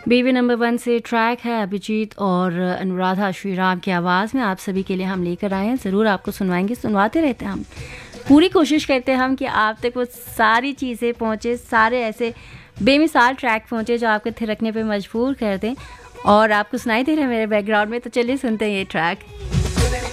Baby number 1 से track है अभिजीत और अनुराधा श्रीराम की आवाज़ में आप सभी के लिए हम लेकर आए हैं। ज़रूर आपको सुनवाएंगे, सुनवाते रहते हैं हम। पूरी कोशिश करते हैं हम कि आप तक वो सारी चीज़ें पहुँचे, सारे ऐसे बेमिसाल ट्रैक पहुँचे जो आपको थिरकने पे मजबूर कर दें। और आपको सुनाई दे रहा है मेरे बैकग्राउंड में, तो चलिए सुनते हैं ये ट्रैक।